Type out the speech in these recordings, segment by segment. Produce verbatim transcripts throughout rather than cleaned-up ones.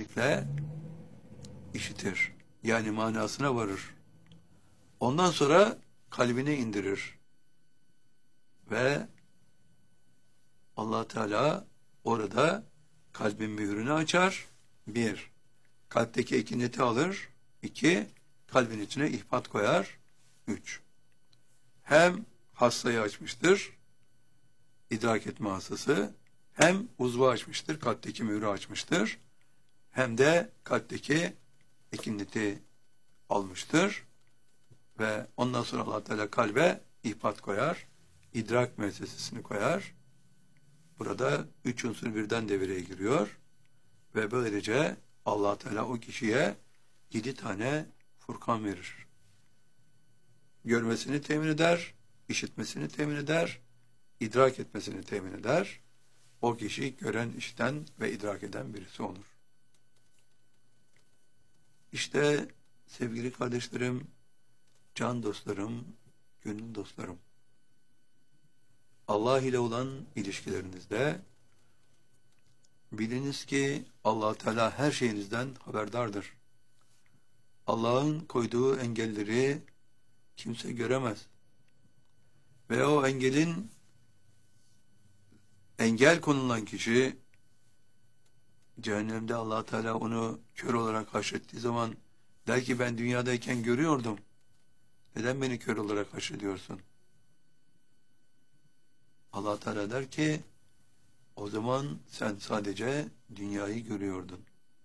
kesinlikle işitir. Yani manasına varır. Ondan sonra kalbine indirir. Ve Allah Teala orada kalbin mührünü açar. Bir, kalpteki ekineti alır. İki, kalbin içine ihpat koyar. Üç, hem hastayı açmıştır, idrak etme hastası, hem uzvu açmıştır, kalpteki mührü açmıştır, hem de kalpteki ekineti almıştır. Ve ondan sonra Allah Teala kalbe ihpat koyar, idrak müessesesini koyar. Burada üç unsur birden devreye giriyor ve böylece Allah Teala o kişiye yedi tane Furkan verir. Görmesini temin eder, işitmesini temin eder, idrak etmesini temin eder. O kişi gören, işiten ve idrak eden birisi olur. İşte sevgili kardeşlerim, can dostlarım, gönül dostlarım, Allah ile olan ilişkilerinizde biliniz ki Allah Teala her şeyinizden haberdardır. Allah'ın koyduğu engelleri kimse göremez. Ve o engelin engel konulan kişi cehennemde Allah Teala onu kör olarak haşrettiği zaman der ki ben dünyadayken görüyordum. Neden beni kör olarak haşrediyorsun? Allah Teala der ki o zaman sen sadece dünyayı görüyordun.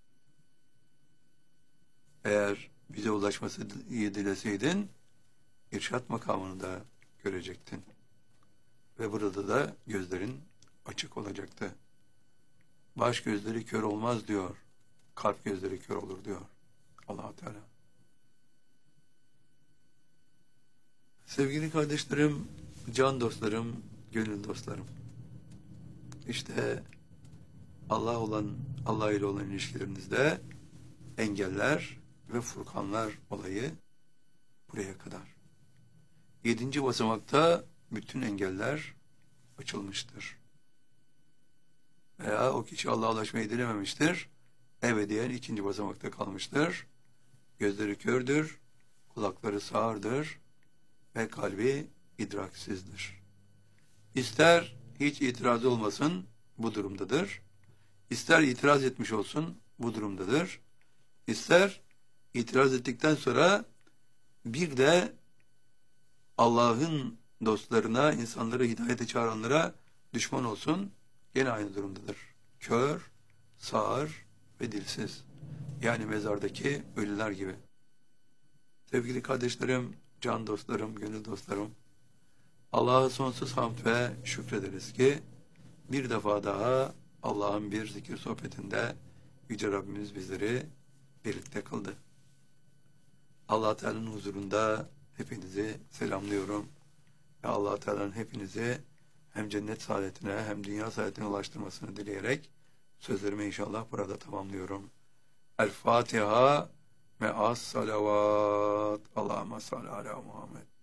Eğer bize ulaşması dileseydin irşat makamını da görecektin. Ve burada da gözlerin açık olacaktı. Baş gözleri kör olmaz diyor. Kalp gözleri kör olur diyor Allah Teala. Sevgili kardeşlerim, can dostlarım, gönül dostlarım. İşte Allah olan, Allah ile olan ilişkilerinizde engeller ve furkanlar olayı buraya kadar. Yedinci basamakta bütün engeller açılmıştır. Veya o kişi Allah'a ulaşmayı dilememiştir. Ebediyen ikinci basamakta kalmıştır. Gözleri kördür, kulakları sağırdır ve kalbi idraksizdir. İster hiç itiraz olmasın, bu durumdadır. İster itiraz etmiş olsun, bu durumdadır. İster itiraz ettikten sonra bir de Allah'ın dostlarına, insanları hidayete çağıranlara düşman olsun, gene aynı durumdadır. Kör, sağır ve dilsiz. Yani mezardaki ölüler gibi. Sevgili kardeşlerim, can dostlarım, gönül dostlarım, Allah'a sonsuz hamd ve şükrederiz ki bir defa daha Allah'ın bir zikir sohbetinde Yüce Rabbimiz bizleri birlikte kıldı. Allah Teala'nın huzurunda hepinizi selamlıyorum. Ve Allah Teala'nın hepinizi hem cennet saadetine hem dünya saadetine ulaştırmasını dileyerek sözlerimi inşallah burada tamamlıyorum. El Fatiha me'as salavat. Allahümme salli ala Muhammed.